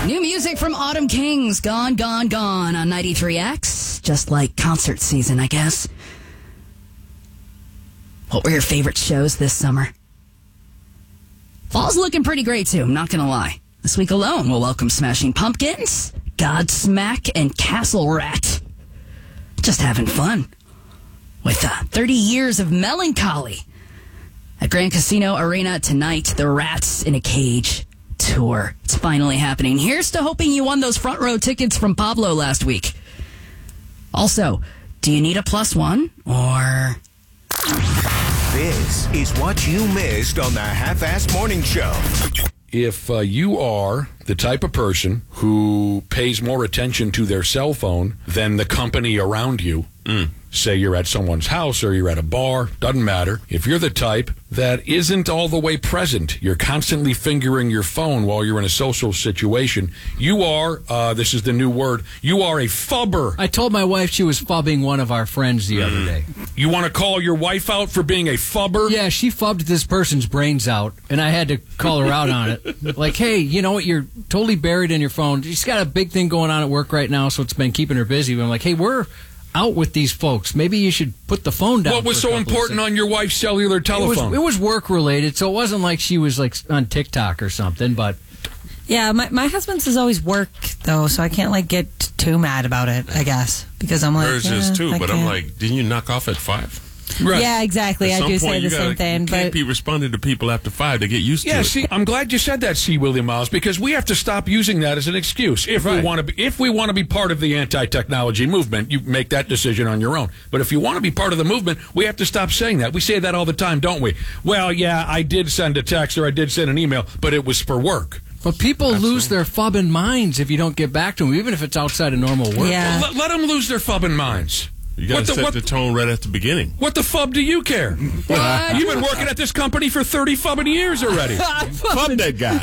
New music from Autumn Kings, Gone, Gone, Gone on 93X. Just like concert season, I guess. What were your favorite shows this summer? Fall's looking pretty great, too, I'm not going to lie. This week alone, we'll welcome Smashing Pumpkins, Godsmack, and Castle Rat. Just having fun. With 30 years of melancholy. At Grand Casino Arena tonight, the Rats in a Cage tour. It's finally happening. Here's to hoping you won those front row tickets from Pablo last week. Also, do you need a +1 or... This is what you missed on the Half-Assed Morning Show. If you are the type of person who pays more attention to their cell phone than the company around you, say you're at someone's house or you're at a bar, doesn't matter. If you're the type that isn't all the way present, you're constantly fingering your phone while you're in a social situation, you are, this is the new word, you are a fubber. I told my wife she was fubbing one of our friends the other day. You want to call your wife out for being a fubber? Yeah, she fubbed this person's brains out, and I had to call her out on it. Like, hey, you know what, you're totally buried in your phone. She's got a big thing going on at work right now, so it's been keeping her busy. But I'm like, hey, we're out with these folks. Maybe you should put the phone down. What was so important on your wife's cellular telephone? It was work related, so it wasn't like she was like on TikTok or something. But yeah, my husband's is always work though, so I can't get too mad about it. I guess because I'm like hers is too, but I'm like, didn't you knock off at 5? Right. Yeah, exactly. I do say the same thing. You can't be responding to people after 5. They get used to it. Yeah, see, I'm glad you said that, C. William Miles, because we have to stop using that as an excuse. If we want to be part of the anti-technology movement, you make that decision on your own. But if you want to be part of the movement, we have to stop saying that. We say that all the time, don't we? Well, yeah, I did send a text or I did send an email, but it was for work. But people lose their fubbing minds if you don't get back to them, even if it's outside of normal work. Yeah. Well, let them lose their fubbing minds. You got to set the tone right at the beginning. What the fub do you care? You've been working at this company for 30 fubbing years already. Fub that guy.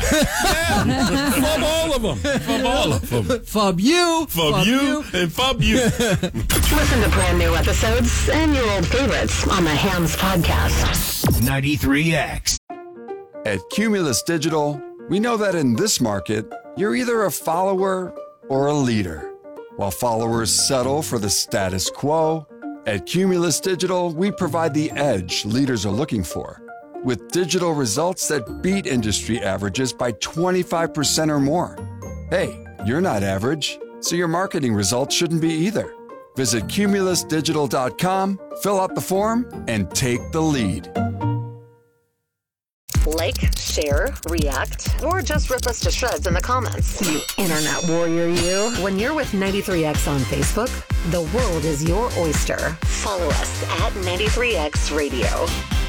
Yeah. Fub all of them. Fub all of them. Fub you. Fub you. And fub you. Listen to brand new episodes and your old favorites on the Hams Podcast. 93X. At Cumulus Digital, we know that in this market, you're either a follower or a leader. While followers settle for the status quo, at Cumulus Digital, we provide the edge leaders are looking for, with digital results that beat industry averages by 25% or more. Hey, you're not average, so your marketing results shouldn't be either. Visit cumulusdigital.com, fill out the form, and take the lead. Like, share, react, or just rip us to shreds in the comments. You internet warrior, you. When you're with 93X on Facebook, the world is your oyster. Follow us at 93X Radio.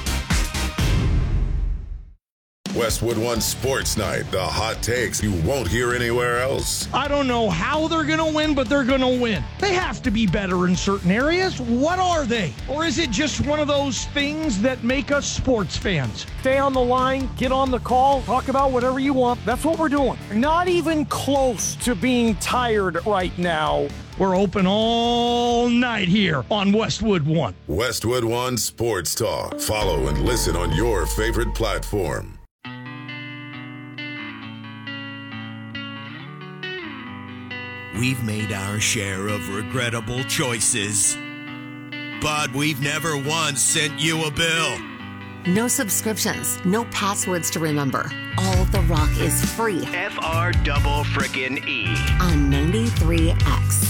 Westwood One Sports Night, the hot takes you won't hear anywhere else. I don't know how they're going to win, but they're going to win. They have to be better in certain areas. What are they? Or is it just one of those things that make us sports fans? Stay on the line, get on the call, talk about whatever you want. That's what we're doing. Not even close to being tired right now. We're open all night here on Westwood One. Westwood One Sports Talk. Follow and listen on your favorite platform. We've made our share of regrettable choices, but we've never once sent you a bill. No subscriptions, no passwords to remember. All the rock is free. FR double frickin' E. On 93X.